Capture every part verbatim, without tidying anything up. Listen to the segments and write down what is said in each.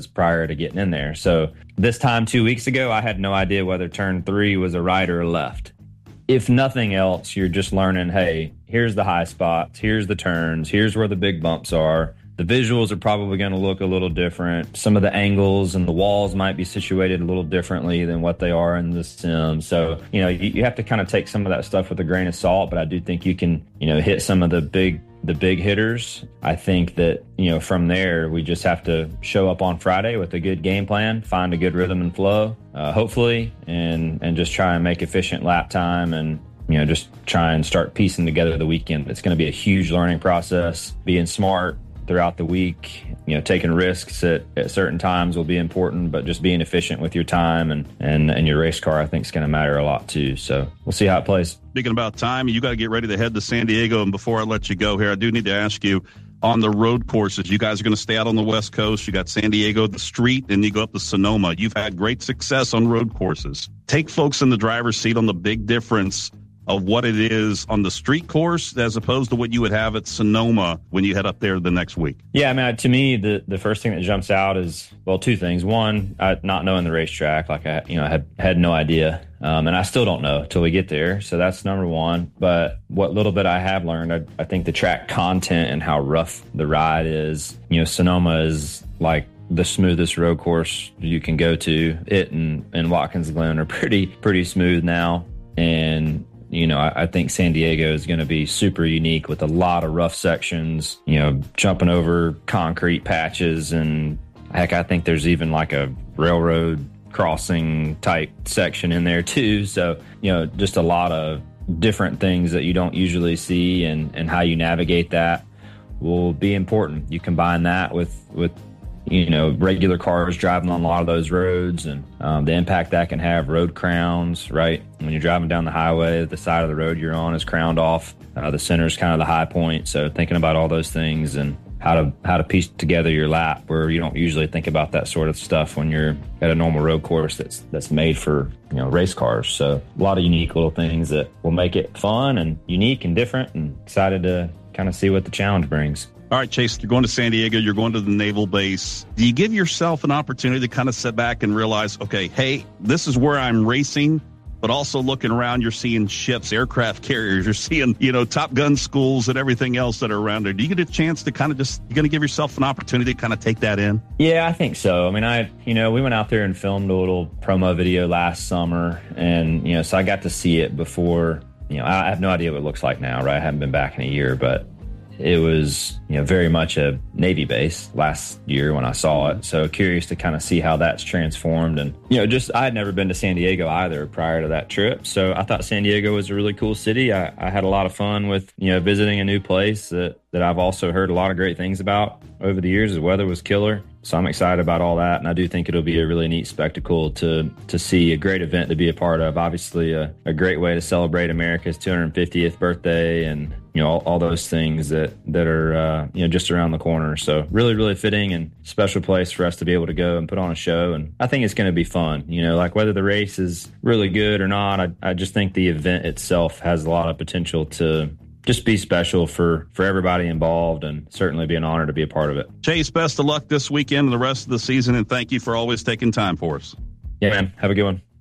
was prior to getting in there. So this time two weeks ago, I had no idea whether turn three was a right or a left. If nothing else, you're just learning, hey, here's the high spots, here's the turns, here's where the big bumps are. The visuals are probably going to look a little different. Some of the angles and the walls might be situated a little differently than what they are in the sim. So, you know, you, you have to kind of take some of that stuff with a grain of salt, but I do think you can, you know, hit some of the big the big hitters. I think that, you know, from there, we just have to show up on Friday with a good game plan, find a good rhythm and flow, uh, hopefully, and, and just try and make efficient lap time and, you know, just try and start piecing together the weekend. It's going to be a huge learning process. Being smart throughout the week, you know, taking risks at, at certain times will be important, but just being efficient with your time and, and, and your race car, I think, is going to matter a lot too. So we'll see how it plays. Speaking about time, you got to get ready to head to San Diego. And before I let you go here, I do need to ask you, on the road courses, you guys are going to stay out on the West Coast. You got San Diego, the street, and you go up to Sonoma. You've had great success on road courses. Take folks in the driver's seat on the big difference of what it is on the street course as opposed to what you would have at Sonoma when you head up there the next week. Yeah, I mean, to me, the, the first thing that jumps out is, well, two things. One, I, not knowing the racetrack, like I, you know, I had, had no idea. Um, and I still don't know till we get there. So that's number one. But what little bit I have learned, I, I think the track content and how rough the ride is, you know, Sonoma is like the smoothest road course you can go to. It and, and Watkins Glen are pretty, pretty smooth now. And you know, I, I think San Diego is going to be super unique with a lot of rough sections, you know, jumping over concrete patches. And heck, I think there's even like a railroad crossing type section in there too. So, you know, just a lot of different things that you don't usually see, and, and how you navigate that will be important. You combine that with, with, you know, regular cars driving on a lot of those roads, and um, the impact that can have. Road crowns, right? When you're driving down the highway, the side of the road you're on is crowned off. Uh, the center is kind of the high point. So thinking about all those things and how to how to piece together your lap, where you don't usually think about that sort of stuff when you're at a normal road course that's that's made for, you know, race cars. So a lot of unique little things that will make it fun and unique and different, and excited to kind of see what the challenge brings. All right, Chase, you're going to San Diego, you're going to the naval base. Do you give yourself an opportunity to kind of sit back and realize, okay, hey, this is where I'm racing, but also looking around, you're seeing ships, aircraft carriers, you're seeing, you know, Top Gun schools and everything else that are around there. Do you get a chance to kind of just, you're going to give yourself an opportunity to kind of take that in? Yeah, I think so. I mean, I, you know, we went out there and filmed a little promo video last summer, and, you know, so I got to see it before. You know, I have no idea what it looks like now, right? I haven't been back in a year, but it was, you know, very much a Navy base last year when I saw it. So curious to kind of see how that's transformed. And, you know, just I had never been to San Diego either prior to that trip. So I thought San Diego was a really cool city. I, I had a lot of fun with, you know, visiting a new place that, that I've also heard a lot of great things about over the years. The weather was killer. So I'm excited about all that. And I do think it'll be a really neat spectacle to to see, a great event to be a part of. Obviously, a, a great way to celebrate America's two hundred fiftieth birthday, and, you know, all, all those things that, that are, uh, you know, just around the corner. So really, really fitting and special place for us to be able to go and put on a show. And I think it's going to be fun. You know, like whether the race is really good or not, I, I just think the event itself has a lot of potential to just be special for, for everybody involved, and certainly be an honor to be a part of it. Chase, best of luck this weekend and the rest of the season, and thank you for always taking time for us. Yeah, man. Have a good one.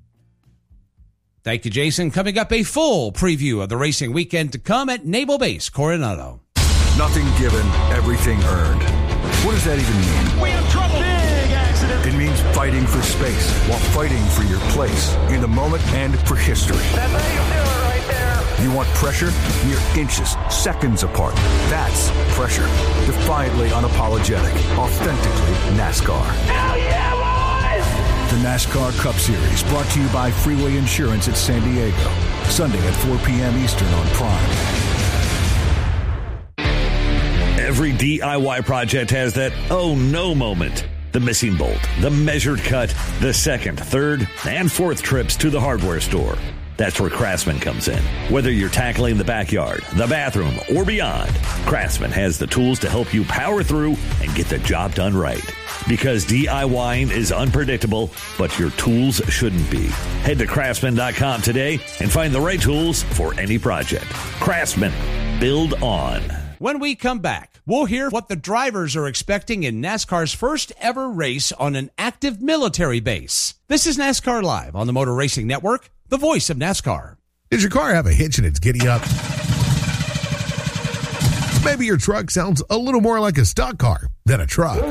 Thank you, Jason. Coming up, a full preview of the racing weekend to come at Naval Base Coronado. Nothing given, everything earned. What does that even mean? We have trouble. Big accident. It means fighting for space while fighting for your place in the moment and for history. That's how you do it right there. You want pressure? Mere inches, seconds apart. That's pressure. Defiantly unapologetic. Authentically NASCAR. Hell yeah, boys! The NASCAR Cup Series, brought to you by Freeway Insurance at San Diego. Sunday at four p.m. Eastern on Prime. Every D I Y project has that oh no moment. The missing bolt, the measured cut, the second, third, and fourth trips to the hardware store. That's where Craftsman comes in. Whether you're tackling the backyard, the bathroom, or beyond, Craftsman has the tools to help you power through and get the job done right. Because DIYing is unpredictable, but your tools shouldn't be. Head to Craftsman dot com today and find the right tools for any project. Craftsman. Build on. When we come back, we'll hear what the drivers are expecting in NASCAR's first ever race on an active military base. This is NASCAR Live on the Motor Racing Network, the voice of NASCAR. Does your car have a hitch and it's giddy up? Maybe your truck sounds a little more like a stock car than a truck.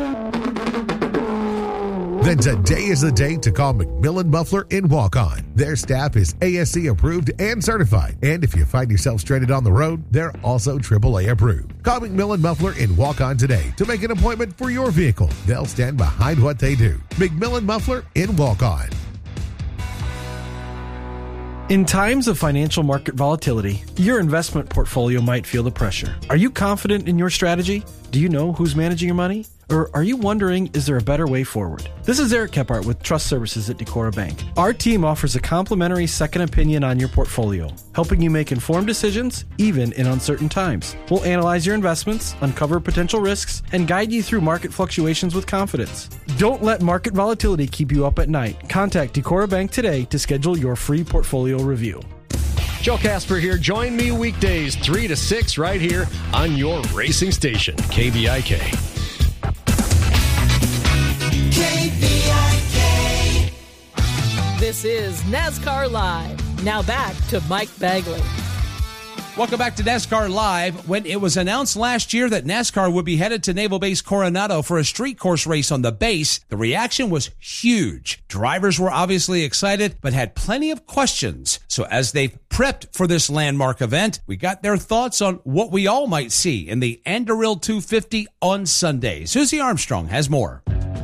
Then today is the day to call McMillan Muffler in Walk-On. Their staff is A S C approved and certified. And if you find yourself stranded on the road, they're also triple A approved. Call McMillan Muffler in Walk-On today to make an appointment for your vehicle. They'll stand behind what they do. McMillan Muffler in Walk-On. In times of financial market volatility, your investment portfolio might feel the pressure. Are you confident in your strategy? Do you know who's managing your money? Or are you wondering, is there a better way forward? This is Eric Kephart with Trust Services at Decorah Bank. Our team offers a complimentary second opinion on your portfolio, helping you make informed decisions even in uncertain times. We'll analyze your investments, uncover potential risks, and guide you through market fluctuations with confidence. Don't let market volatility keep you up at night. Contact Decorah Bank today to schedule your free portfolio review. Joe Casper here. Join me weekdays three to six right here on your racing station, K B I K. K B I K. This is NASCAR Live. Now back to Mike Bagley. Welcome back to NASCAR Live. When it was announced last year that NASCAR would be headed to Naval Base Coronado for a street course race on the base, the reaction was huge. Drivers were obviously excited, but had plenty of questions. So as they've prepped for this landmark event, we got their thoughts on what we all might see in the Anduril two fifty on Sunday. Susie Armstrong has more.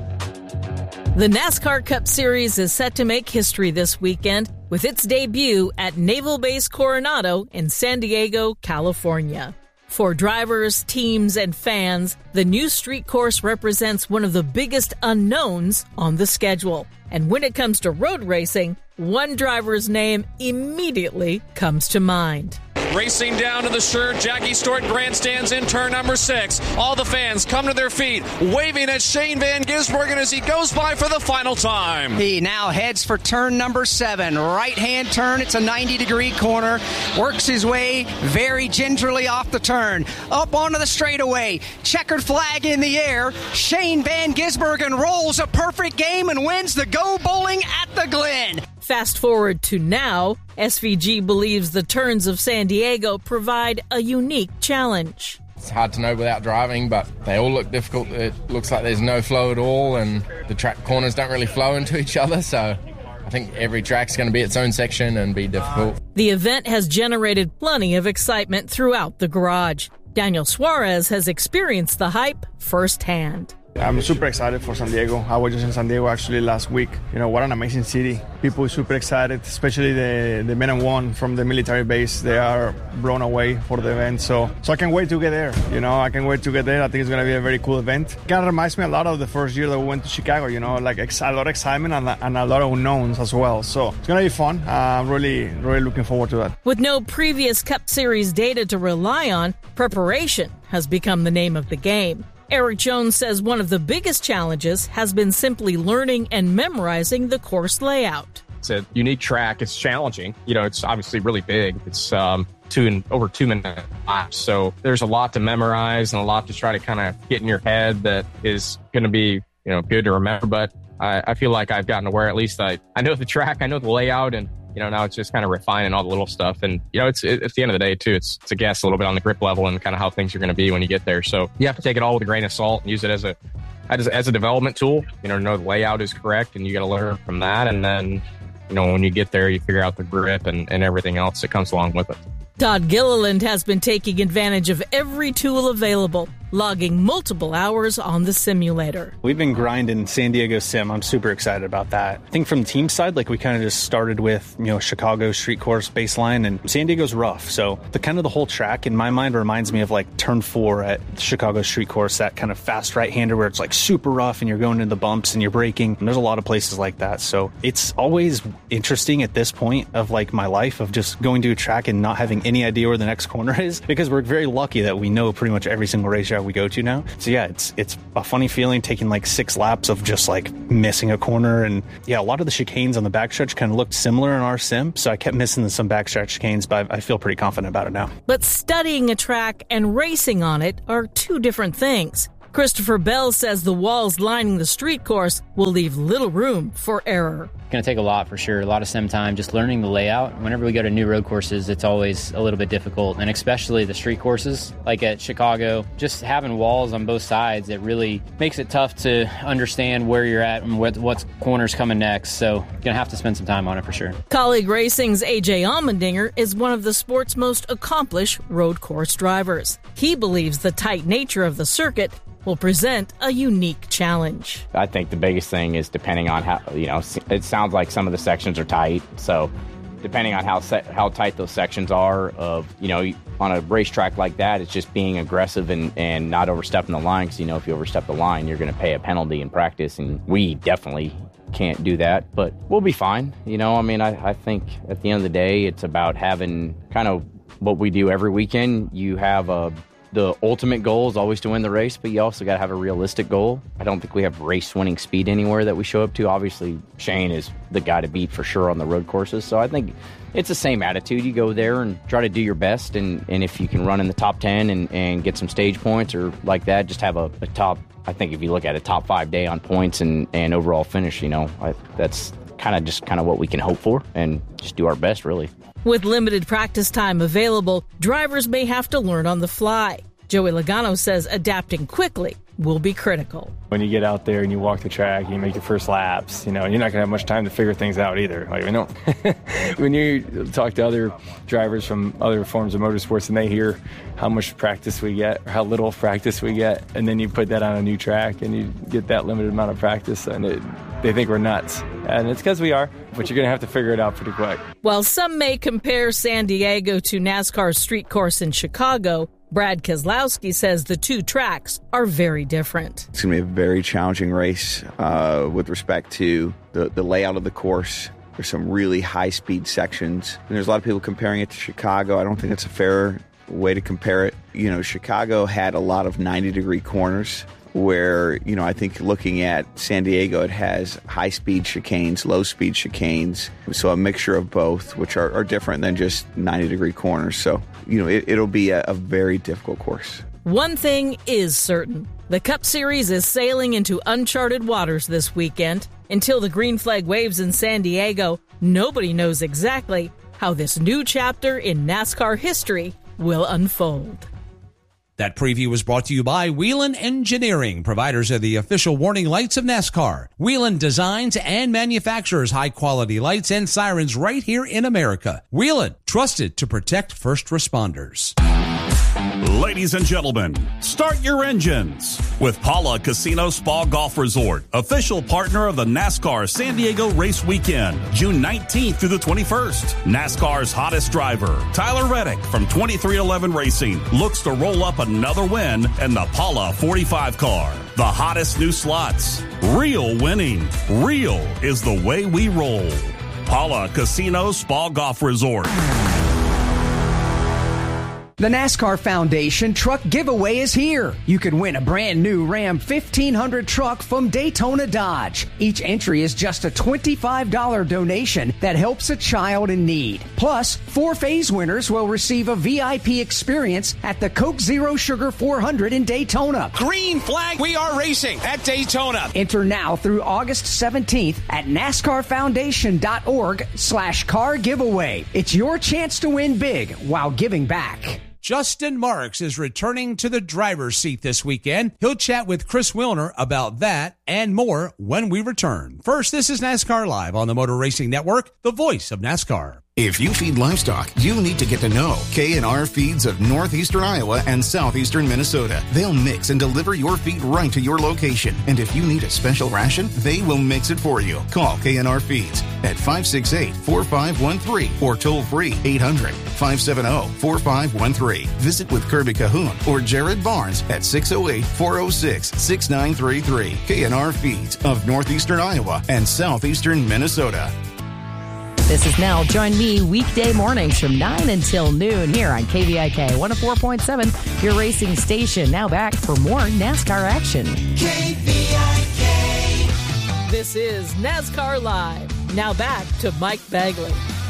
The NASCAR Cup Series is set to make history this weekend with its debut at Naval Base Coronado in San Diego, California. For drivers, teams, and fans, the new street course represents one of the biggest unknowns on the schedule. And when it comes to road racing, one driver's name immediately comes to mind. Racing down to the shirt, Jackie Stewart grandstands in turn number six. All the fans come to their feet, waving at Shane Van Gisbergen as he goes by for the final time. He now heads for turn number seven. Right-hand turn, it's a ninety-degree corner. Works his way very gingerly off the turn. Up onto the straightaway. Checkered flag in the air. Shane Van Gisbergen rolls a perfect game and wins the Go Bowling at the Glen. Fast forward to now, S V G believes the turns of San Diego provide a unique challenge. It's hard to know without driving, but they all look difficult. It looks like there's no flow at all, and the track corners don't really flow into each other, so I think every track's going to be its own section and be difficult. The event has generated plenty of excitement throughout the garage. Daniel Suarez has experienced the hype firsthand. I'm super excited for San Diego. I was just in San Diego actually last week. You know, what an amazing city. People are super excited, especially the, the men and women from the military base. They are blown away for the event. So so I can't wait to get there. You know, I can't wait to get there. I think it's going to be a very cool event. It kind of reminds me a lot of the first year that we went to Chicago, you know, like ex- a lot of excitement and, and a lot of unknowns as well. So it's going to be fun. I'm uh, really, really looking forward to that. With no previous Cup Series data to rely on, preparation has become the name of the game. Eric Jones says one of the biggest challenges has been simply learning and memorizing the course layout. It's a unique track. It's challenging. You know, it's obviously really big. It's um, two and over two minute laps. So there's a lot to memorize and a lot to try to kind of get in your head that is going to be, you know, good to remember. But I, I feel like I've gotten to where at least I, I know the track, I know the layout, and you know, now it's just kind of refining all the little stuff. And, you know, it's it, at the end of the day, too, it's, it's a guess a little bit on the grip level and kind of how things are going to be when you get there. So you have to take it all with a grain of salt and use it as a as, as a development tool, you know, know the layout is correct, and you got to learn from that. And then, you know, when you get there, you figure out the grip and, and everything else that comes along with it. Todd Gilliland has been taking advantage of every tool available, logging multiple hours on the simulator. We've been grinding San Diego Sim. I'm super excited about that. I think from the team side, like we kind of just started with, you know, Chicago street course baseline, and San Diego's rough. So the kind of the whole track in my mind reminds me of like turn four at Chicago street course, that kind of fast right-hander where it's like super rough and you're going into the bumps and you're braking. And there's a lot of places like that. So it's always interesting at this point of like my life of just going to a track and not having any idea where the next corner is, because we're very lucky that we know pretty much every single racetrack we go to now. So yeah, it's it's a funny feeling taking like six laps of just like missing a corner. And yeah, a lot of the chicanes on the backstretch kind of looked similar in our sim. So I kept missing some backstretch chicanes, but I feel pretty confident about it now. But studying a track and racing on it are two different things. Christopher Bell says the walls lining the street course will leave little room for error. It's going to take a lot for sure, a lot of sim time, just learning the layout. Whenever we go to new road courses, it's always a little bit difficult, and especially the street courses, like at Chicago, just having walls on both sides, it really makes it tough to understand where you're at and what what's corners coming next, so you're going to have to spend some time on it for sure. Colleague Racing's A J Allmendinger is one of the sport's most accomplished road course drivers. He believes the tight nature of the circuit will present a unique challenge. I think the biggest thing is depending on how, you know, it sounds like some of the sections are tight. So depending on how se- how tight those sections are of, you know, on a racetrack like that, it's just being aggressive and, and not overstepping the line. Because, you know, if you overstep the line, you're going to pay a penalty in practice. And we definitely can't do that. But we'll be fine. You know, I mean, I, I think at the end of the day, it's about having kind of what we do every weekend. You have a The ultimate goal is always to win the race, but you also got to have a realistic goal. I don't think we have race-winning speed anywhere that we show up to. Obviously, Shane is the guy to beat for sure on the road courses, so I think it's the same attitude. You go there and try to do your best, and, and if you can run in the top ten and, and get some stage points or like that, just have a, a top, I think if you look at a top five day on points and, and overall finish, you know, I, that's kind of just kind of what we can hope for and just do our best, really. With limited practice time available, drivers may have to learn on the fly. Joey Logano says adapting quickly will be critical. When you get out there and you walk the track, you make your first laps, you know, you're not going to have much time to figure things out either. Like, you know, when you talk to other drivers from other forms of motorsports and they hear how much practice we get, or how little practice we get, and then you put that on a new track and you get that limited amount of practice, and it, they think we're nuts. And it's because we are, but you're going to have to figure it out pretty quick. While some may compare San Diego to NASCAR's street course in Chicago, Brad Keselowski says the two tracks are very different. It's going to be a very challenging race uh, with respect to the, the layout of the course. There's some really high-speed sections. And there's a lot of people comparing it to Chicago. I don't think it's a fair way to compare it. You know, Chicago had a lot of ninety-degree corners where, you know, I think looking at San Diego, it has high-speed chicanes, low-speed chicanes. So a mixture of both, which are, are different than just ninety-degree corners. So, you know, it, it'll be a, a very difficult course. One thing is certain. The Cup Series is sailing into uncharted waters this weekend. Until the green flag waves in San Diego, nobody knows exactly how this new chapter in NASCAR history will unfold. That preview was brought to you by Whelen Engineering, providers of the official warning lights of NASCAR. Whelen designs and manufactures high-quality lights and sirens right here in America. Whelen, trusted to protect first responders. Ladies and gentlemen, start your engines with Pala Casino Spa Golf Resort, official partner of the NASCAR San Diego Race Weekend, June nineteenth through the twenty-first. NASCAR's hottest driver, Tyler Reddick from twenty-three eleven Racing, looks to roll up another win in the Pala forty-five car. The hottest new slots, real winning, real is the way we roll. Pala Casino Spa Golf Resort. The NASCAR Foundation Truck Giveaway is here. You can win a brand new Ram fifteen hundred truck from Daytona Dodge. Each entry is just a twenty-five dollars donation that helps a child in need. Plus, four phase winners will receive a V I P experience at the Coke Zero Sugar four hundred in Daytona. Green flag, we are racing at Daytona. Enter now through August seventeenth at NASCARFoundation.org slash car giveaway. It's your chance to win big while giving back. Justin Marks is returning to the driver's seat this weekend. He'll chat with Chris Wilner about that and more when we return. First, this is NASCAR Live on the Motor Racing Network, the voice of NASCAR. If you feed livestock, you need to get to know K and R Feeds of northeastern Iowa and southeastern Minnesota. They'll mix and deliver your feed right to your location. And if you need a special ration, they will mix it for you. Call K and R Feeds at five six eight, four five one three or toll free eight hundred, five seven zero, four five one three. Visit with Kirby Cahoon or Jared Barnes at six oh eight, four oh six, six nine three three. K and R Feeds of northeastern Iowa and southeastern Minnesota. This is Nell. Join me weekday mornings from nine until noon here on K V I K one oh four point seven Your racing station now back for more NASCAR action. K V I K. This is NASCAR Live. Now back to Mike Bagley.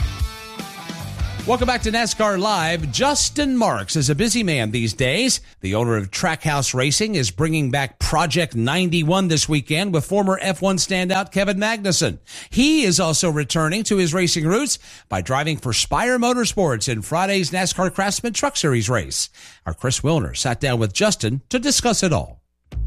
Welcome back to NASCAR Live. Justin Marks is a busy man these days. The owner of Trackhouse Racing is bringing back Project ninety-one this weekend with former F one standout Kevin Magnussen. He is also returning to his racing roots by driving for Spire Motorsports in Friday's NASCAR Craftsman Truck Series race. Our Chris Wilner sat down with Justin to discuss it all.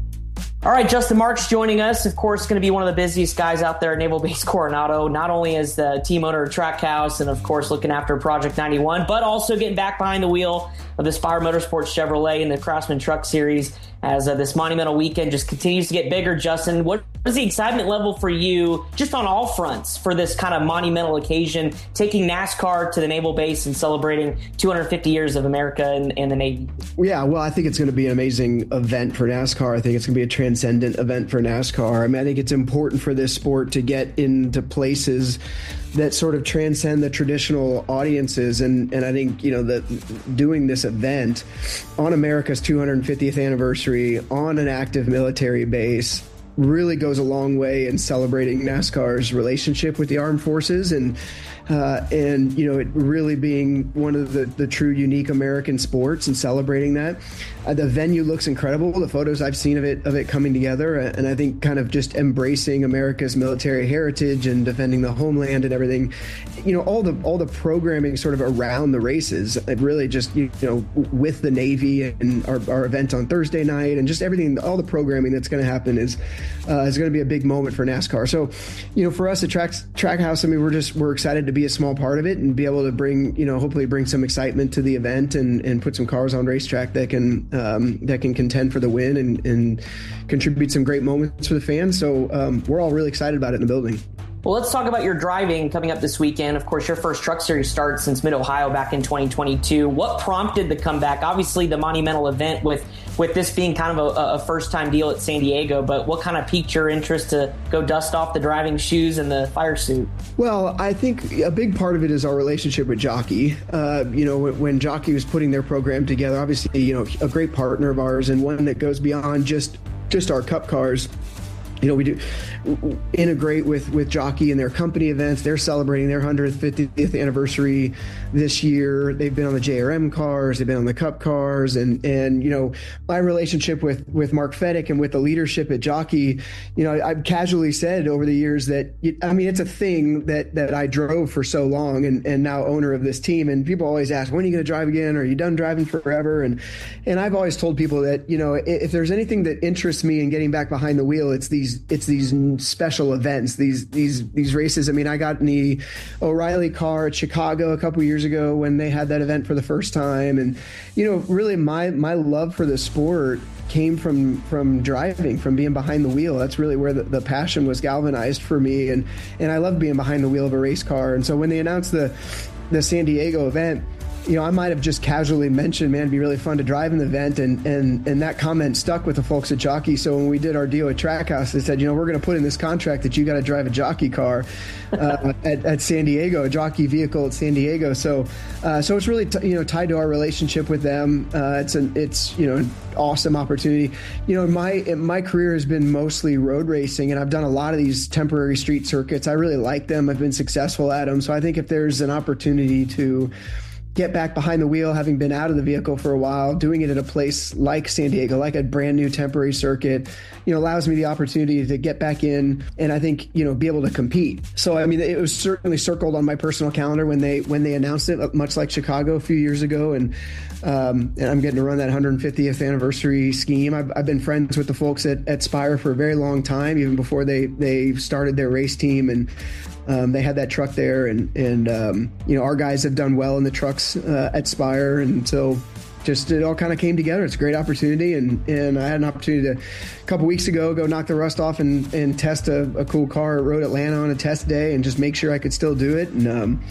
All right, Justin Marks joining us. Of course, going to be one of the busiest guys out there at Naval Base Coronado, not only as the team owner of Trackhouse and, of course, looking after Project ninety-one, but also getting back behind the wheel of the Spire Motorsports Chevrolet in the Craftsman Truck Series as uh, this monumental weekend just continues to get bigger. Justin, what is the excitement level for you just on all fronts for this kind of monumental occasion, taking NASCAR to the Naval Base and celebrating two hundred fifty years of America and, and the Navy? Yeah, well, I think it's going to be an amazing event for NASCAR. I think it's going to be a transcendent event for NASCAR. I mean, I think it's important for this sport to get into places that sort of transcend the traditional audiences. And, and I think, you know, that doing this event on America's two hundred fiftieth anniversary on an active military base really goes a long way in celebrating NASCAR's relationship with the armed forces and uh, and you know it really being one of the, the true unique American sports and celebrating that. Uh, the venue looks incredible. The photos I've seen of it of it coming together, and I think kind of just embracing America's military heritage and defending the homeland and everything. You know, all the all the programming sort of around the races. It really just you know with the Navy and our, our event on Thursday night and just everything, all the programming that's going to happen is uh, is going to be a big moment for NASCAR. So, you know, for us at Track Trackhouse, I mean, we're just we're excited to be a small part of it and be able to bring you know hopefully bring some excitement to the event and, and put some cars on racetrack that can um, that can contend for the win and, and contribute some great moments for the fans. So um, we're all really excited about it in the building. Well, let's talk about your driving coming up this weekend. Of course, your first Truck Series start since Mid-Ohio back in twenty twenty-two. What prompted the comeback? Obviously, the monumental event with, with this being kind of a, a first-time deal at San Diego, but what kind of piqued your interest to go dust off the driving shoes and the fire suit? Well, I think a big part of it is our relationship with Jockey. Uh, you know, when Jockey was putting their program together, obviously, you know, a great partner of ours and one that goes beyond just just our Cup cars. You know, we do integrate with, with Jockey and their company events. They're celebrating their one hundred fiftieth anniversary this year. They've been on the J R M cars. They've been on the Cup cars. And, and you know, my relationship with, with Mark Fedek and with the leadership at Jockey, you know, I've casually said over the years that, I mean, it's a thing that, that I drove for so long and, and now owner of this team. And people always ask, when are you going to drive again? Are you done driving forever? And, and I've always told people that, you know, if there's anything that interests me in getting back behind the wheel, it's these It's these special events, these these these races. I mean, I got in the O'Reilly car at Chicago a couple years ago when they had that event for the first time, and you know, really my my love for the sport came from from driving, from being behind the wheel. That's really where the, the passion was galvanized for me, and and I love being behind the wheel of a race car. And so when they announced the the San Diego event, you know, I might have just casually mentioned, man, it'd be really fun to drive in the event, and and and that comment stuck with the folks at Jockey. So when we did our deal at Trackhouse, they said, you know, we're going to put in this contract that you got to drive a Jockey car uh, at, at San Diego, a Jockey vehicle at San Diego. So uh, so it's really t- you know tied to our relationship with them. Uh, it's an it's you know an awesome opportunity. You know, my my career has been mostly road racing, and I've done a lot of these temporary street circuits. I really like them. I've been successful at them. So I think if there's an opportunity to get back behind the wheel, having been out of the vehicle for a while, doing it at a place like San Diego, like a brand new temporary circuit, you know, allows me the opportunity to get back in and I think, you know, be able to compete. So, I mean, it was certainly circled on my personal calendar when they when they announced it, much like Chicago a few years ago. And, um, and I'm getting to run that one hundred fiftieth anniversary scheme. I've, I've been friends with the folks at, at Spire for a very long time, even before they, they started their race team. And Um, they had that truck there, and and um, you know, our guys have done well in the trucks uh, at Spire, and so just it all kind of came together. It's a great opportunity, and, and I had an opportunity to a couple weeks ago go knock the rust off and, and test a, a cool car at Road Atlanta on a test day, and just make sure I could still do it. And um,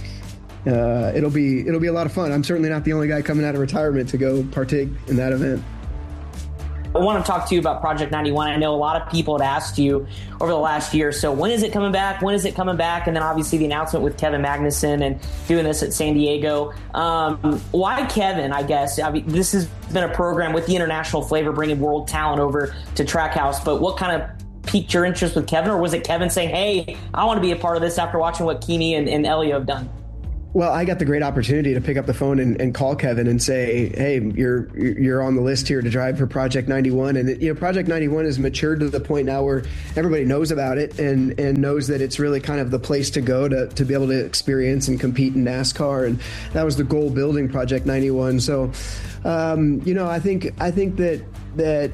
uh, it'll be it'll be a lot of fun. I'm certainly not the only guy coming out of retirement to go partake in that event. I want to talk to you about Project ninety-one. I know a lot of people had asked you over the last year. So when is it coming back? When is it coming back? And then obviously the announcement with Kevin Magnussen and doing this at San Diego. Um, why Kevin, I guess? I mean, this has been a program with the international flavor, bringing world talent over to Trackhouse. But what kind of piqued your interest with Kevin? Or was it Kevin saying, hey, I want to be a part of this after watching what Kimi and, and Elio have done? Well, I got the great opportunity to pick up the phone and, and call Kevin and say, "Hey, you're you're on the list here to drive for Project ninety-one." And it, you know, Project ninety-one has matured to the point now where everybody knows about it and, and knows that it's really kind of the place to go to to be able to experience and compete in NASCAR. And that was the goal building Project ninety-one. So, um, you know, I think I think that that.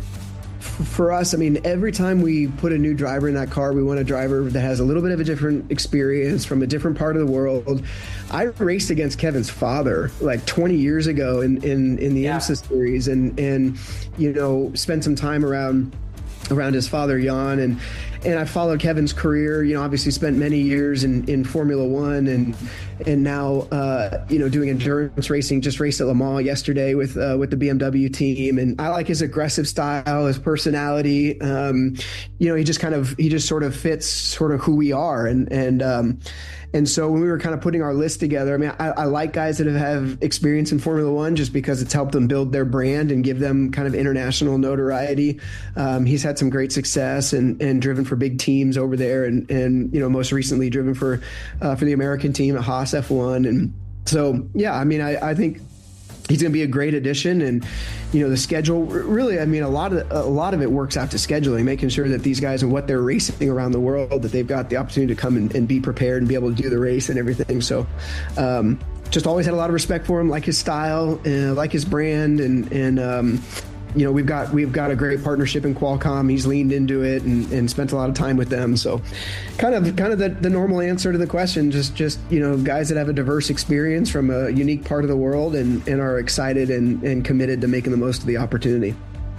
For us, I mean, every time we put a new driver in that car, we want a driver that has a little bit of a different experience from a different part of the world. I raced against Kevin's father like twenty years ago in, in, in the yeah. IMSA series and, and, you know, spent some time around around his father, Jan, and and I followed Kevin's career, you know, obviously spent many years in, in Formula One and and now, uh, you know, doing endurance racing, just raced at Le Mans yesterday with uh, with the B M W team. And I like his aggressive style, his personality. Um, you know, he just kind of, he just sort of fits sort of who we are. And, and, um, And so when we were kind of putting our list together, I mean, I, I like guys that have, have experience in Formula One just because it's helped them build their brand and give them kind of international notoriety. Um, he's had some great success and, and driven for big teams over there, and, and you know, most recently driven for uh, for the American team at Haas F one. And so, yeah, I mean, I, I think he's going to be a great addition. And, you know, the schedule really, I mean, a lot of, a lot of it works out to scheduling, making sure that these guys and what they're racing around the world, that they've got the opportunity to come and, and be prepared and be able to do the race and everything. So, um, just always had a lot of respect for him, like his style, uh, like his brand. And, and, um, you know, we've got, we've got a great partnership in Qualcomm. He's leaned into it and, and spent a lot of time with them. So kind of, kind of the, the normal answer to the question, just, just, you know, guys that have a diverse experience from a unique part of the world and, and are excited and, and committed to making the most of the opportunity.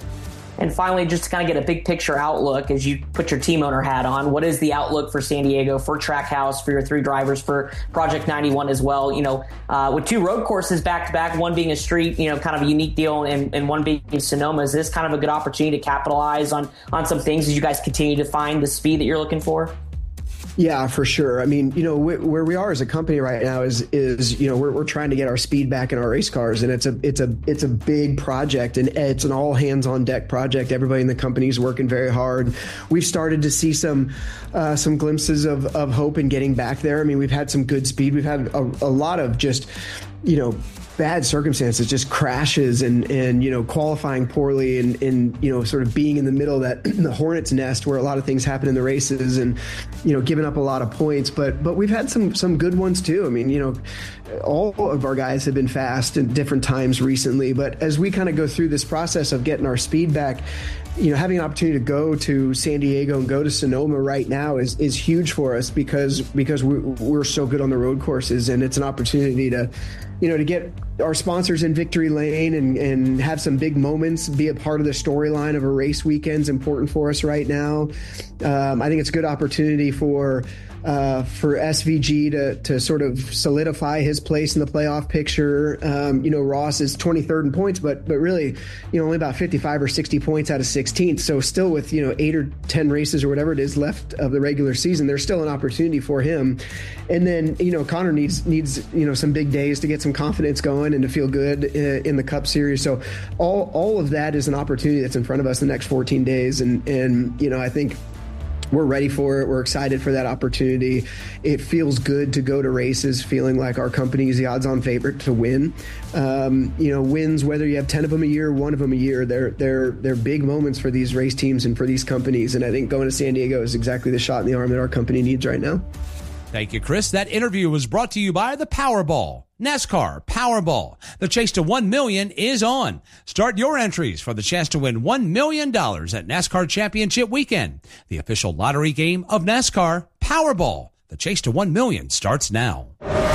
And finally, just to kind of get a big picture outlook as you put your team owner hat on, what is the outlook for San Diego, for Trackhouse, for your three drivers, for Project ninety-one as well? You know, uh, with two road courses back to back, one being a street, you know, kind of a unique deal, and, and one being Sonoma, is this kind of a good opportunity to capitalize on, on some things as you guys continue to find the speed that you're looking for? Yeah, for sure. I mean, you know, wh- where we are as a company right now is, is you know, we're we're trying to get our speed back in our race cars, and it's a it's a it's a big project, and it's an all hands on deck project. Everybody in the company is working very hard. We've started to see some uh, some glimpses of of hope in getting back there. I mean, we've had some good speed. We've had a, a lot of just, you know, bad circumstances, just crashes and, and, you know, qualifying poorly and, and, you know, sort of being in the middle of that the hornet's nest where a lot of things happen in the races and, you know, giving up a lot of points. But, but we've had some, some good ones too. I mean, you know, all of our guys have been fast at different times recently, but as we kind of go through this process of getting our speed back, you know, having an opportunity to go to San Diego and go to Sonoma right now is, is huge for us because, because we're, we're so good on the road courses, and it's an opportunity to, you know, to get our sponsors in victory lane and, and have some big moments, be a part of the storyline of a race weekend is important for us right now. Um, I think it's a good opportunity for uh, for S V G to to sort of solidify his place in the playoff picture. Um, you know, Ross is twenty-third in points, but but really, you know, only about fifty-five or sixty points out of sixteenth. So still with, you know, eight or ten races or whatever it is left of the regular season, there's still an opportunity for him. And then, you know, Connor needs needs you know some big days to get some confidence going and to feel good in, in the Cup Series. So all all of that is an opportunity that's in front of us the next fourteen days. And and you know, I think we're ready for it. We're excited for that opportunity. It feels good to go to races feeling like our company is the odds-on favorite to win. Um, you know, wins, whether you have ten of them a year, one of them a year, they're they're they're big moments for these race teams and for these companies. And I think going to San Diego is exactly the shot in the arm that our company needs right now. Thank you, Chris. That interview was brought to you by the Powerball. NASCAR Powerball. The chase to one million dollars is on. Start your entries for the chance to win one million dollars at NASCAR Championship Weekend, the official lottery game of NASCAR. Powerball. The chase to one million dollars starts now.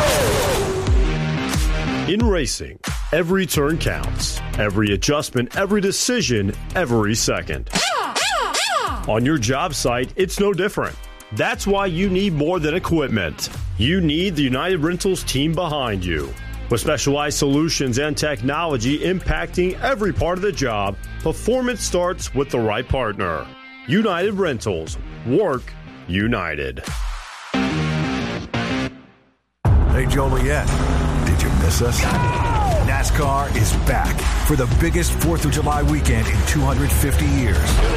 In racing, every turn counts. Every adjustment, every decision, every second. On your job site, it's no different. That's why you need more than equipment. You need the United Rentals team behind you. With specialized solutions and technology impacting every part of the job, performance starts with the right partner. United Rentals. Work united. Hey, Joliet, did you miss us? NASCAR is back for the biggest fourth of July weekend in two hundred fifty years.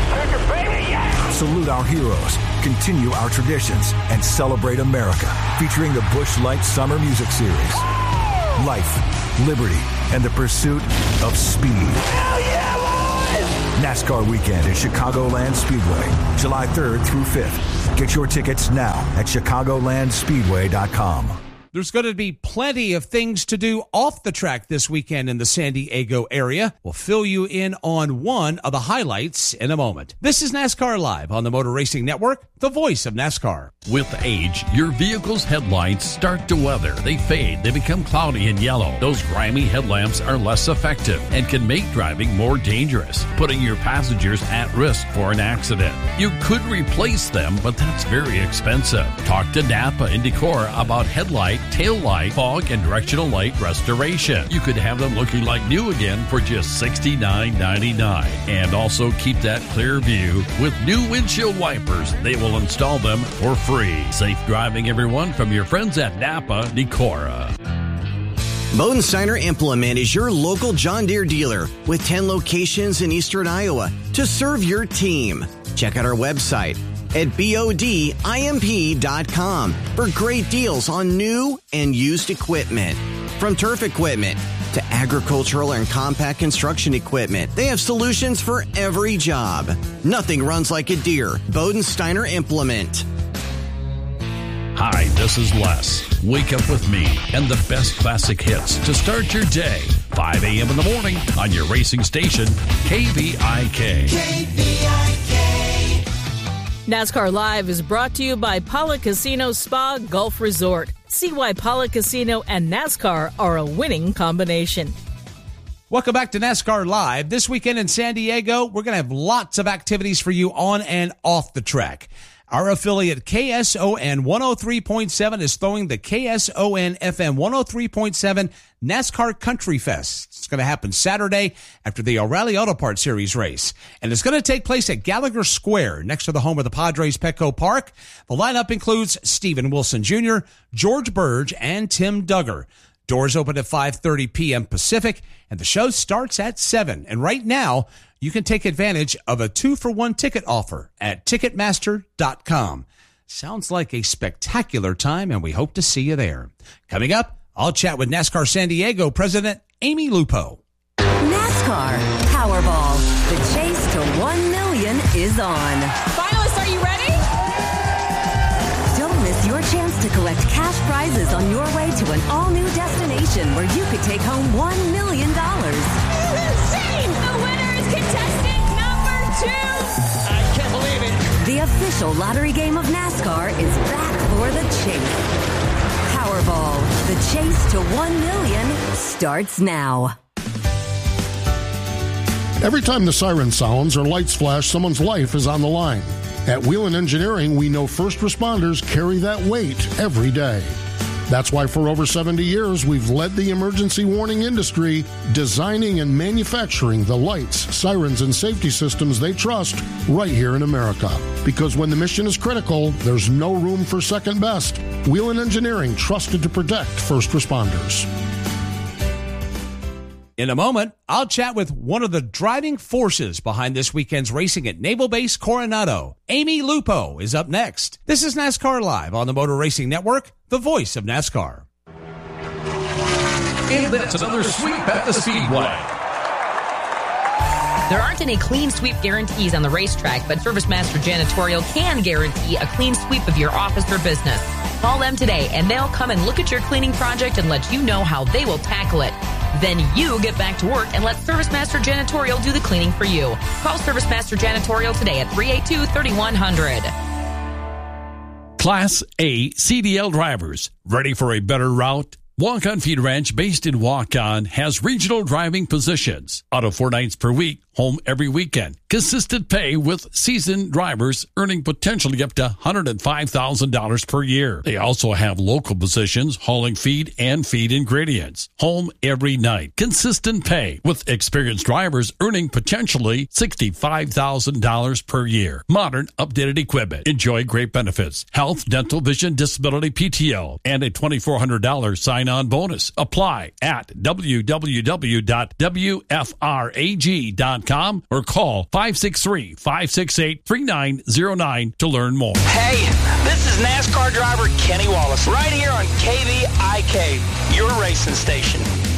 Salute our heroes, continue our traditions, and celebrate America, featuring the Busch Light Summer Music Series. Life, liberty, and the pursuit of speed. Hell yeah, boys! NASCAR weekend at Chicagoland Speedway, July third through fifth. Get your tickets now at chicagoland speedway dot com. There's going to be plenty of things to do off the track this weekend in the San Diego area. We'll fill you in on one of the highlights in a moment. This is NASCAR Live on the Motor Racing Network, the voice of NASCAR. With age, your vehicle's headlights start to weather. They fade. They become cloudy and yellow. Those grimy headlamps are less effective and can make driving more dangerous, putting your passengers at risk for an accident. You could replace them, but that's very expensive. Talk to Napa and Decor about headlight, tail light, fog, and directional light restoration. You could have them looking like new again for just sixty-nine ninety-nine. And also keep that clear view with new windshield wipers. They will install them for free. Safe driving, everyone, from your friends at Napa Decora. Bodensteiner Implement is your local John Deere dealer with ten locations in eastern Iowa to serve your team. Check out our website at B O D I M P dot com for great deals on new and used equipment. From turf equipment to agricultural and compact construction equipment, they have solutions for every job. Nothing runs like a Deere. Bodensteiner Implement. Hi, this is Les. Wake up with me and the best classic hits to start your day. five a.m. in the morning on your racing station, K V I K. K V I K. NASCAR Live is brought to you by Pala Casino Spa Golf Resort. See why Pala Casino and NASCAR are a winning combination. Welcome back to NASCAR Live. This weekend in San Diego, we're going to have lots of activities for you on and off the track. Our affiliate K S O N one oh three point seven is throwing the K S O N F M one oh three point seven NASCAR Country Fest. It's going to happen Saturday after the O'Reilly Auto Parts Series race. And it's going to take place at Gallagher Square next to the home of the Padres, Petco Park. The lineup includes Steven Wilson Junior, George Burge, and Tim Duggar. Doors open at five thirty p.m. Pacific, and the show starts at seven. And right now, you can take advantage of a two-for-one ticket offer at Ticketmaster dot com. Sounds like a spectacular time, and we hope to see you there. Coming up, I'll chat with NASCAR San Diego President Amy Lupo. NASCAR Powerball. The chase to one million is on. Finalists, are you ready? Don't miss your chance to collect cash prizes on your way to an all-new destination where you could take home one million dollars. Insane! The winner is contestant number two! I can't believe it. The official lottery game of NASCAR is back for the chase. Powerball. The chase to one million starts now. Every time the siren sounds or lights flash, someone's life is on the line. At Whelen Engineering, we know first responders carry that weight every day. That's why for over seventy years, we've led the emergency warning industry, designing and manufacturing the lights, sirens, and safety systems they trust right here in America. Because when the mission is critical, there's no room for second best. Whelen Engineering, trusted to protect first responders. In a moment, I'll chat with one of the driving forces behind this weekend's racing at Naval Base Coronado. Amy Lupo is up next. This is NASCAR Live on the Motor Racing Network, the voice of NASCAR. And that's another sweep at the Speedway. There aren't any clean sweep guarantees on the racetrack, but ServiceMaster Janitorial can guarantee a clean sweep of your office or business. Call them today, and they'll come and look at your cleaning project and let you know how they will tackle it. Then you get back to work and let ServiceMaster Janitorial do the cleaning for you. Call ServiceMaster Janitorial today at three eight two, three one zero zero. Class A C D L drivers, ready for a better route? Walk-On Feed Ranch, based in Walk-On, has regional driving positions. Auto four nights per week, home every weekend. Consistent pay with seasoned drivers earning potentially up to one hundred five thousand dollars per year. They also have local positions hauling feed and feed ingredients. Home every night. Consistent pay with experienced drivers earning potentially sixty-five thousand dollars per year. Modern, updated equipment. Enjoy great benefits. Health, dental, vision, disability, P T O, and a twenty-four hundred dollars sign-on bonus. Apply at w w w dot w f r a g dot com or call five six three, five six eight, three nine zero nine to learn more. Hey, this is NASCAR driver Kenny Wallace right here on K V I K, your racing station.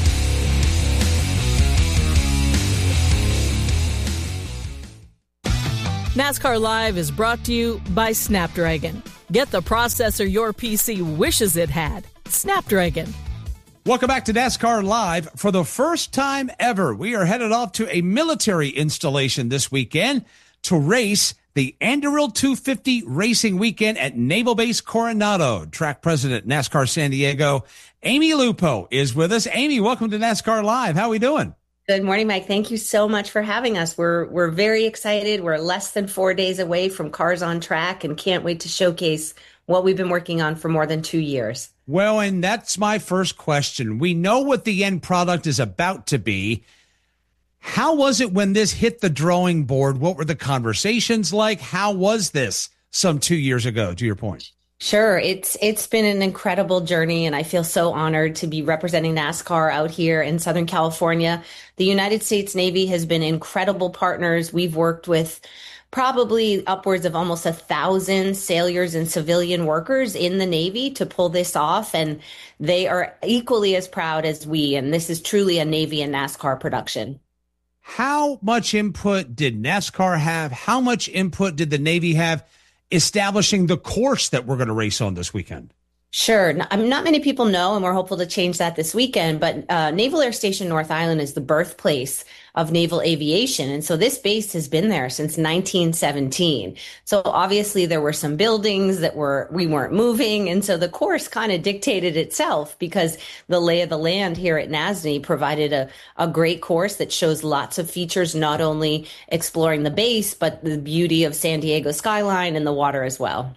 NASCAR Live is brought to you by Snapdragon. Get the processor your P C wishes it had. Snapdragon. Welcome back to NASCAR Live. For the first time ever, we are headed off to a military installation this weekend to race the Anduril two fifty Racing Weekend at Naval Base Coronado. Track president, NASCAR San Diego, Amy Lupo is with us. Amy, welcome to NASCAR Live. How are we doing? Good morning, Mike. Thank you so much for having us. We're we're very excited. We're less than four days away from Cars on Track and can't wait to showcase what we've been working on for more than two years. Well, and that's my first question. We know what the end product is about to be. How was it when this hit the drawing board? What were the conversations like? How was this some two years ago, to your point? Sure. It's it's been an incredible journey, and I feel so honored to be representing NASCAR out here in Southern California. The United States Navy has been incredible partners. We've worked with probably upwards of almost a thousand sailors and civilian workers in the Navy to pull this off, and they are equally as proud as we, and this is truly a Navy and NASCAR production. How much input did NASCAR have? How much input did the Navy have establishing the course that we're going to race on this weekend? Sure. Not, not many people know, and we're hopeful to change that this weekend, but uh, Naval Air Station North Island is the birthplace of naval aviation. And so this base has been there since nineteen seventeen. So obviously there were some buildings that were, we weren't moving. And so the course kind of dictated itself because the lay of the land here at N A S N Y provided a, a great course that shows lots of features, not only exploring the base, but the beauty of San Diego skyline and the water as well.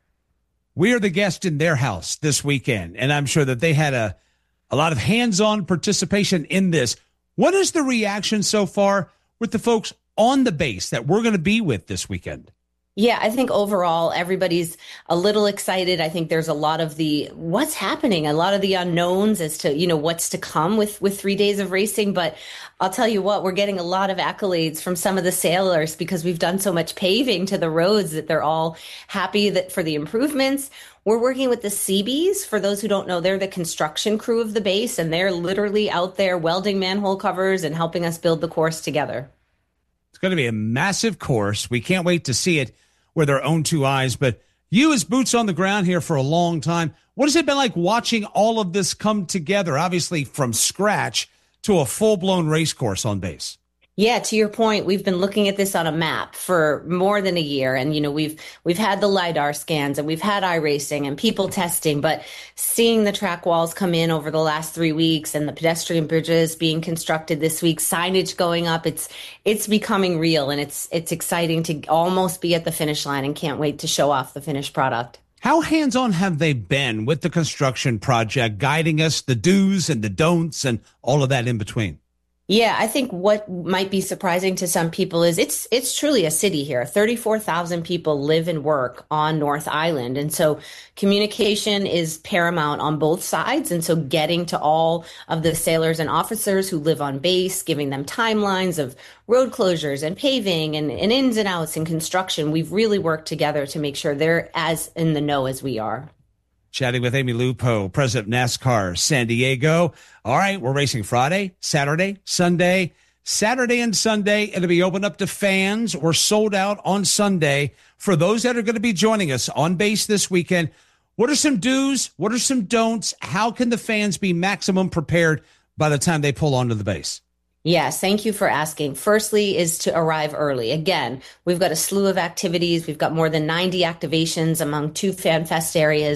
We are the guest in their house this weekend, and I'm sure that they had a, a lot of hands-on participation in this. What is the reaction so far with the folks on the base that we're going to be with this weekend? Yeah, I think overall everybody's a little excited. I think there's a lot of the what's happening, a lot of the unknowns as to, you know, what's to come with, with three days of racing. But I'll tell you what, we're getting a lot of accolades from some of the sailors because we've done so much paving to the roads that they're all happy that for the improvements. We're working with the Seabees. For those who don't know, they're the construction crew of the base, and they're literally out there welding manhole covers and helping us build the course together. It's going to be a massive course. We can't wait to see it with our own two eyes. But you as boots on the ground here for a long time, what has it been like watching all of this come together, obviously from scratch to a full-blown race course on base? Yeah, to your point, we've been looking at this on a map for more than a year. And, you know, we've we've had the LiDAR scans and we've had iRacing and people testing. But seeing the track walls come in over the last three weeks and the pedestrian bridges being constructed this week, signage going up, it's it's becoming real. And it's it's exciting to almost be at the finish line and can't wait to show off the finished product. How hands-on have they been with the construction project, guiding us, the do's and the don'ts and all of that in between? Yeah, I think what might be surprising to some people is it's it's truly a city here. thirty-four thousand people live and work on North Island. And so communication is paramount on both sides. And so getting to all of the sailors and officers who live on base, giving them timelines of road closures and paving and, and ins and outs and construction, we've really worked together to make sure they're as in the know as we are. Chatting with Amy Lupo, president of NASCAR San Diego. All right, we're racing Friday, Saturday, Sunday. Saturday and Sunday, it'll be open up to fans or sold out on Sunday. For those that are going to be joining us on base this weekend, what are some do's? What are some don'ts? How can the fans be maximum prepared by the time they pull onto the base? Yes, thank you for asking. Firstly is to arrive early. Again, we've got a slew of activities. We've got more than ninety activations among two fan fest areas.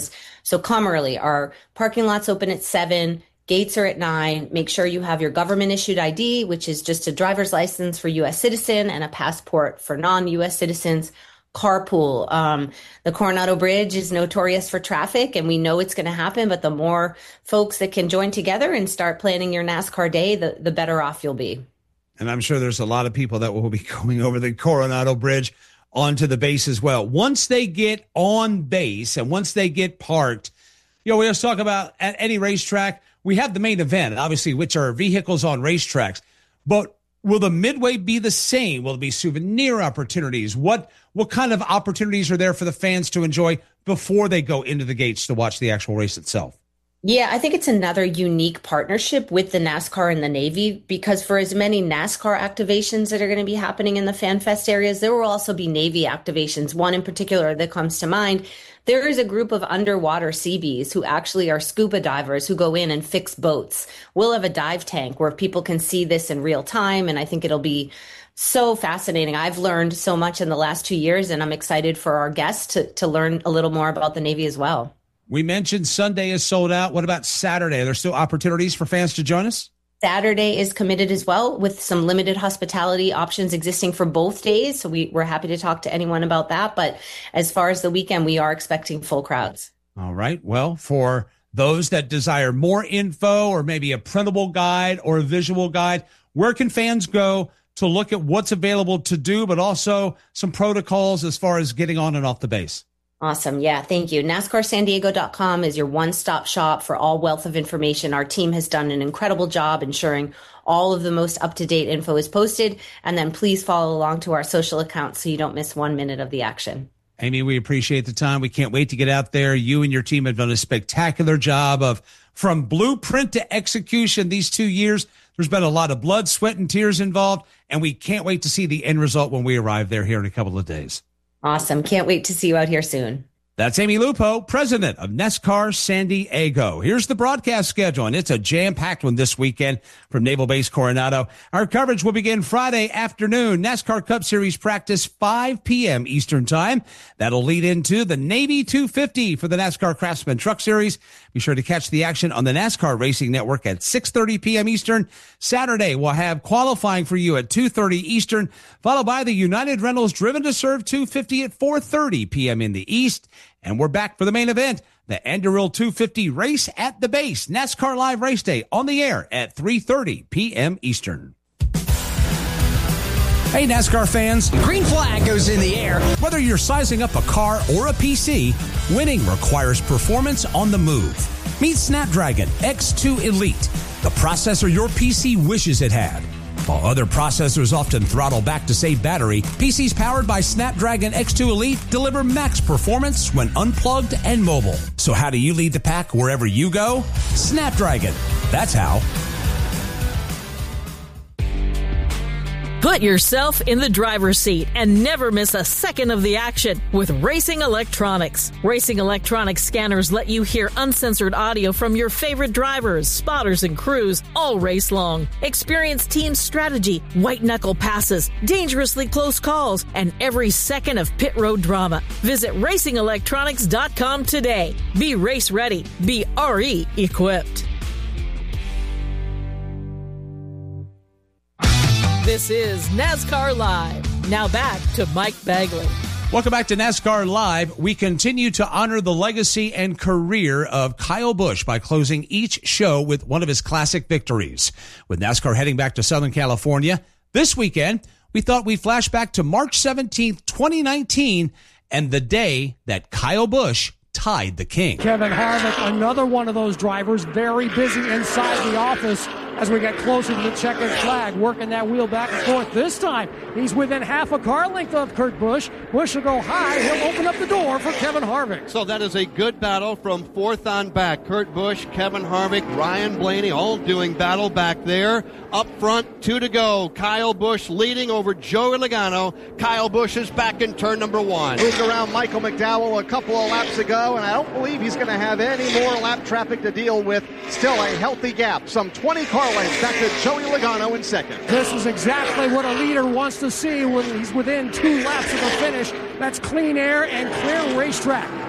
So come early. Our parking lot's open at seven. Gates are at nine. Make sure you have your government issued I D, which is just a driver's license for U S citizen and a passport for non-U S citizens. Carpool. Um, the Coronado Bridge is notorious for traffic, and we know it's going to happen, but the more folks that can join together and start planning your NASCAR day, the, the better off you'll be. And I'm sure there's a lot of people that will be going over the Coronado Bridge onto the base as well. Once they get on base and once they get parked, you know, we always talk about at any racetrack, we have the main event, obviously, which are vehicles on racetracks. But will the midway be the same? Will it be souvenir opportunities? What what kind of opportunities are there for the fans to enjoy before they go into the gates to watch the actual race itself? Yeah, I think it's another unique partnership with the NASCAR and the Navy, because for as many NASCAR activations that are going to be happening in the Fan Fest areas, there will also be Navy activations. One in particular that comes to mind, there is a group of underwater Seabees who actually are scuba divers who go in and fix boats. We'll have a dive tank where people can see this in real time, and I think it'll be so fascinating. I've learned so much in the last two years, and I'm excited for our guests to, to learn a little more about the Navy as well. We mentioned Sunday is sold out. What about Saturday? Are there still opportunities for fans to join us? Saturday is committed as well, with some limited hospitality options existing for both days. So we, we're happy to talk to anyone about that. But as far as the weekend, we are expecting full crowds. All right. Well, for those that desire more info or maybe a printable guide or a visual guide, where can fans go to look at what's available to do, but also some protocols as far as getting on and off the base? Awesome. Yeah, thank you. NASCAR San Diego dot com is your one-stop shop for all wealth of information. Our team has done an incredible job ensuring all of the most up-to-date info is posted. And then please follow along to our social accounts so you don't miss one minute of the action. Amy, we appreciate the time. We can't wait to get out there. You and your team have done a spectacular job of from blueprint to execution these two years. There's been a lot of blood, sweat, and tears involved, and we can't wait to see the end result when we arrive there here in a couple of days. Awesome. Can't wait to see you out here soon. That's Amy Lupo, president of NASCAR San Diego. Here's the broadcast schedule, and it's a jam-packed one this weekend from Naval Base Coronado. Our coverage will begin Friday afternoon. NASCAR Cup Series practice, five p.m. Eastern Time. That'll lead into the Navy two fifty for the NASCAR Craftsman Truck Series. Be sure to catch the action on the NASCAR Racing Network at six thirty p.m. Eastern. Saturday, we'll have qualifying for you at two thirty Eastern, followed by the United Rentals Driven to Serve two fifty at four thirty p.m. in the East. And we're back for the main event, the Anduril two fifty race at the base. NASCAR Live Race Day on the air at three thirty p.m. Eastern. Hey, NASCAR fans. Green flag goes in the air. Whether you're sizing up a car or a P C, winning requires performance on the move. Meet Snapdragon X two Elite, the processor your P C wishes it had. While other processors often throttle back to save battery, P Cs powered by Snapdragon X two Elite deliver max performance when unplugged and mobile. So how do you lead the pack wherever you go? Snapdragon. That's how. Put yourself in the driver's seat and never miss a second of the action with Racing Electronics. Racing Electronics scanners let you hear uncensored audio from your favorite drivers, spotters, and crews all race long. Experience team strategy, white-knuckle passes, dangerously close calls, and every second of pit road drama. Visit racing electronics dot com today. Be race ready. Be R E equipped. This is NASCAR Live. Now back to Mike Bagley. Welcome back to NASCAR Live. We continue to honor the legacy and career of Kyle Busch by closing each show with one of his classic victories. With NASCAR heading back to Southern California this weekend, we thought we'd flash back to March seventeenth, twenty nineteen, and the day that Kyle Busch tied the king. Kevin Harvick, another one of those drivers, very busy inside the office as we get closer to the checkered flag, working that wheel back and forth. This time, he's within half a car length of Kurt Busch. Busch will go high. He'll open up the door for Kevin Harvick. So that is a good battle from fourth on back. Kurt Busch, Kevin Harvick, Ryan Blaney all doing battle back there. Up front, two to go. Kyle Busch leading over Joey Logano. Kyle Busch is back in turn number one. Moved around Michael McDowell a couple of laps ago, and I don't believe he's going to have any more lap traffic to deal with. Still a healthy gap. Some twenty car lengths back to Joey Logano in second. This is exactly what a leader wants to see when he's within two laps of the finish. That's clean air and clear racetrack.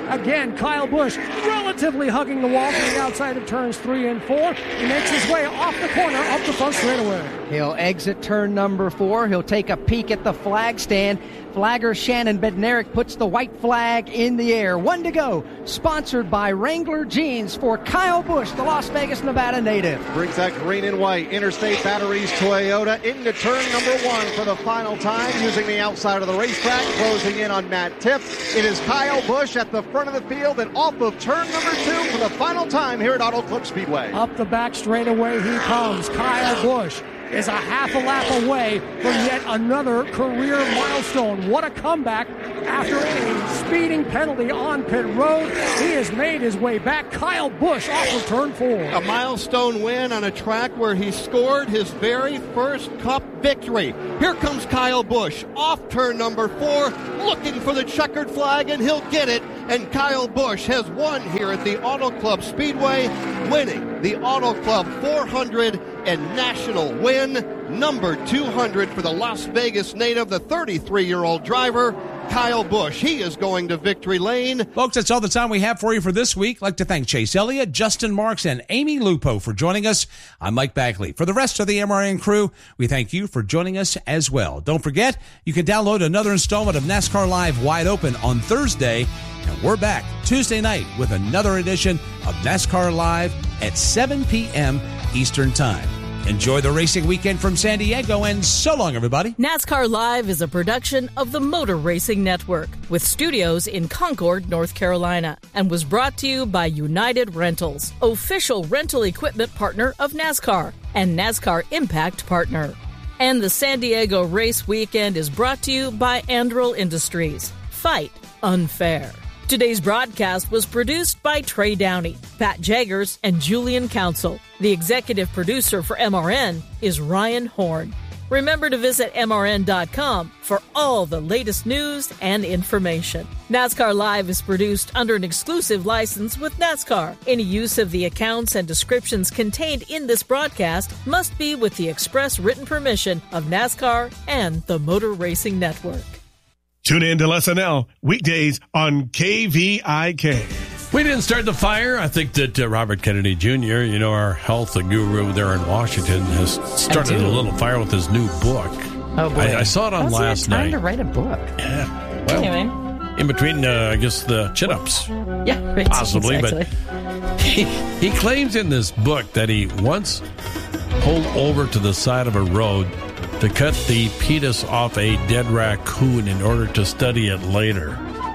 Again, Kyle Busch relatively hugging the wall from the outside of turns three and four. He makes his way off the corner, up the front straightaway. He'll exit turn number four. He'll take a peek at the flag stand. Flagger Shannon Bednarik puts the white flag in the air. One to go. Sponsored by Wrangler Jeans for Kyle Busch, the Las Vegas, Nevada native. Brings that green and white Interstate Batteries Toyota into turn number one for the final time, using the outside of the racetrack, closing in on Matt Tiff. It is Kyle Busch at the front of the field and off of turn number two for the final time here at Auto Club Speedway. Up the back straightaway he comes. Kyle Busch is a half a lap away from yet another career milestone. What a comeback after a speeding penalty on pit road. He has made his way back. Kyle Busch off of turn four. A milestone win on a track where he scored his very first Cup victory. Here comes Kyle Busch off turn number four, looking for the checkered flag, and he'll get it. And Kyle Busch has won here at the Auto Club Speedway, winning the Auto Club four hundred and national win, number two hundred for the Las Vegas native, the thirty-three-year-old driver, Kyle Busch. He is going to victory lane. Folks, that's all the time we have for you for this week. I'd like to thank Chase Elliott, Justin Marks, and Amy Lupo for joining us. I'm Mike Bagley. For the rest of the M R N crew, we thank you for joining us as well. Don't forget, you can download another installment of NASCAR Live Wide Open on Thursday. And we're back Tuesday night with another edition of NASCAR Live at seven p.m. Eastern Time. Enjoy the racing weekend from San Diego, and so long, everybody. NASCAR Live is a production of the Motor Racing Network with studios in Concord, North Carolina, and was brought to you by United Rentals, official rental equipment partner of NASCAR and NASCAR Impact partner. And the San Diego race weekend is brought to you by Andril Industries. Fight unfair. Today's broadcast was produced by Trey Downey, Pat Jaggers, and Julian Council. The executive producer for M R N is Ryan Horn. Remember to visit M R N dot com for all the latest news and information. NASCAR Live is produced under an exclusive license with NASCAR. Any use of the accounts and descriptions contained in this broadcast must be with the express written permission of NASCAR and the Motor Racing Network. Tune in to S N L weekdays on K V I K. We didn't start the fire. I think that uh, Robert Kennedy Junior, you know, our health guru there in Washington, has started a little fire with his new book. Oh, boy. I, I saw it on How's last he have time night. to write a book? Yeah. Well, anyway. in between, uh, I guess, the chin-ups. Yeah, right. Possibly. Exactly. But he, he claims in this book that he once pulled over to the side of a road to cut the pedis off a dead raccoon in order to study it later.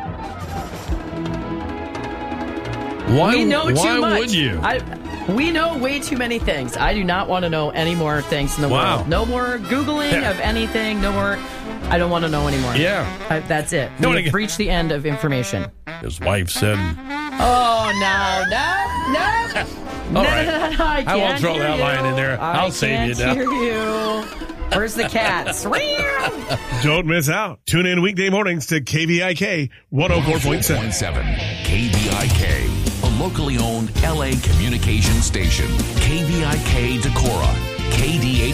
Why, we know why too much. would you? I, we know way too many things. I do not want to know any more things in the Wow. world. No more Googling of anything. No more. I don't want to know anymore. Yeah. I, that's it. No, We've I- reached the end of information. His wife said, Oh, no, no, no. All no, right. no, no, no, I, I won't can't throw hear that you. line in there. I I'll save you can't now. hear you. Where's the cats? Don't miss out. Tune in weekday mornings to K V I K one oh four point seven. K V I K, a locally owned L A communication station. K V I K Decorah, K D